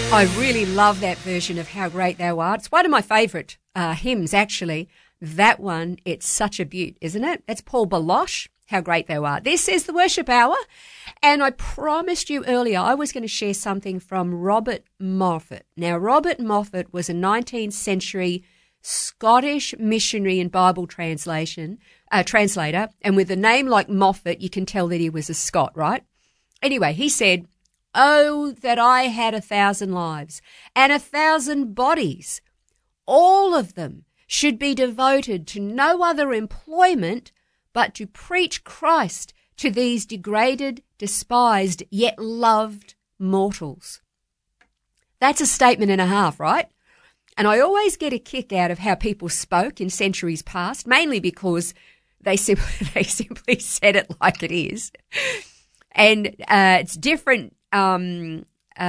I really love that version of How Great Thou Art. It's one of my favourite hymns, actually. That one, it's such a beaut, isn't it? It's Paul Baloche, How Great Thou Art. This is the Worship Hour, and I promised you earlier I was going to share something from Robert Moffat. Now, Robert Moffat was a 19th century Scottish missionary and Bible translator, and with a name like Moffat, you can tell that he was a Scot, right? Anyway, he said, "Oh, that I had 1,000 lives and 1,000 bodies. All of them should be devoted to no other employment but to preach Christ to these degraded, despised, yet loved mortals." That's a statement and a half, right? And I always get a kick out of how people spoke in centuries past, mainly because they simply said it like it is. And it's different, to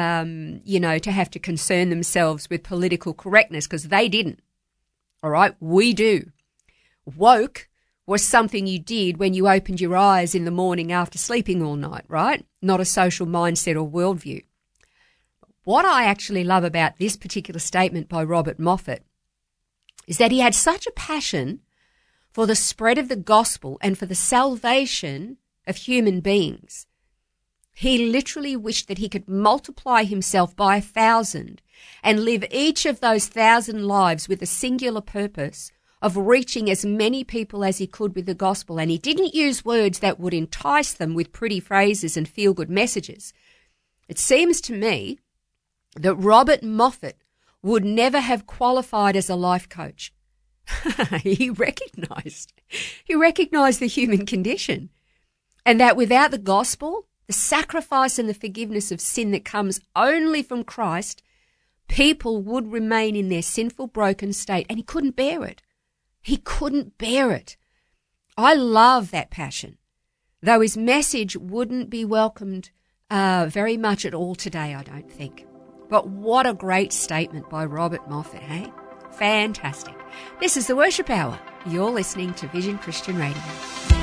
have to concern themselves with political correctness, because they didn't. All right, we do. Woke was something you did when you opened your eyes in the morning after sleeping all night, right? Not a social mindset or worldview. What I actually love about this particular statement by Robert Moffat is that he had such a passion for the spread of the gospel and for the salvation of human beings. He literally wished that he could multiply himself by 1,000 and live each of those 1,000 lives with a singular purpose of reaching as many people as he could with the gospel. And he didn't use words that would entice them with pretty phrases and feel-good messages. It seems to me that Robert Moffat would never have qualified as a life coach. He recognized the human condition, and that without the gospel, the sacrifice and the forgiveness of sin that comes only from Christ, people would remain in their sinful, broken state, and he couldn't bear it. He couldn't bear it. I love that passion, though his message wouldn't be welcomed very much at all today, I don't think. But what a great statement by Robert Moffat, hey? Fantastic. This is the Worship Hour. You're listening to Vision Christian Radio.